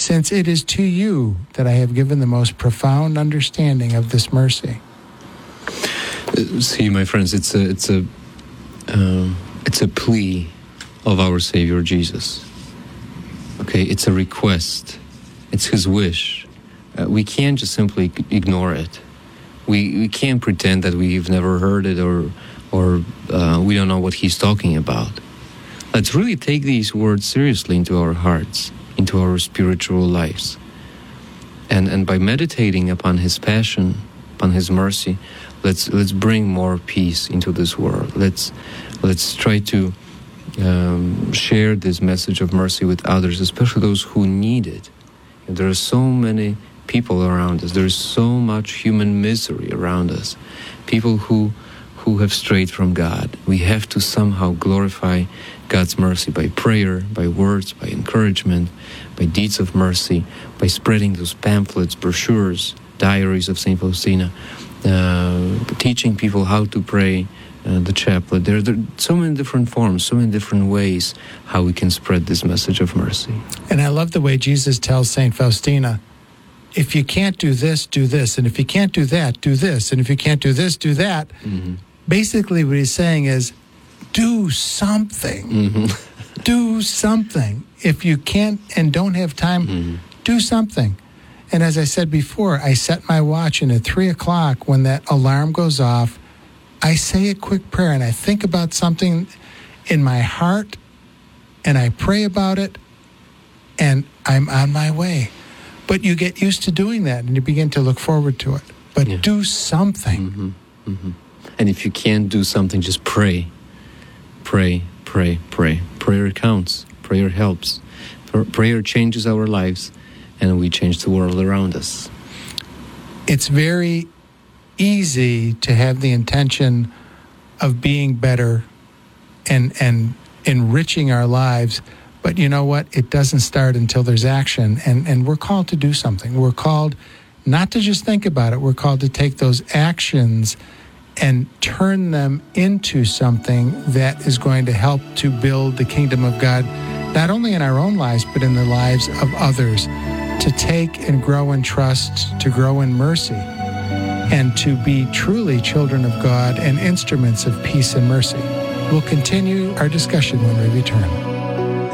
since it is to you that I have given the most profound understanding of this mercy. See, my friends, it's a plea of our Savior Jesus. Okay, it's a request. It's His wish. We can't just simply ignore it. We can't pretend that we've never heard it or we don't know what He's talking about. Let's really take these words seriously into our hearts, into our spiritual lives. And by meditating upon His passion, upon His mercy, let's bring more peace into this world. Let's try to share this message of mercy with others, especially those who need it. And there are so many people around us. There's so much human misery around us. People who have strayed from God. We have to somehow glorify God's mercy by prayer, by words, by encouragement, by deeds of mercy, by spreading those pamphlets, brochures, diaries of St. Faustina, teaching people how to pray the chaplet. There are so many different forms, so many different ways how we can spread this message of mercy. And I love the way Jesus tells St. Faustina, if you can't do this, do this. And if you can't do that, do this. And if you can't do this, do that. Mm-hmm. Basically what he's saying is, do something. Mm-hmm. Do something. If you can't and don't have time, do something. And as I said before, I set my watch, and at 3 o'clock, when that alarm goes off, I say a quick prayer, and I think about something in my heart, and I pray about it, and I'm on my way. But you get used to doing that, and you begin to look forward to it. But do something. Mm-hmm. Mm-hmm. And if you can't do something, just pray. Pray, pray, pray. Prayer counts. Prayer helps. Prayer changes our lives, and we change the world around us. It's very easy to have the intention of being better and enriching our lives, but you know what? It doesn't start until there's action, and we're called to do something. We're called not to just think about it. We're called to take those actions and turn them into something that is going to help to build the kingdom of God, not only in our own lives, but in the lives of others, to take and grow in trust, to grow in mercy, and to be truly children of God and instruments of peace and mercy. We'll continue our discussion when we return.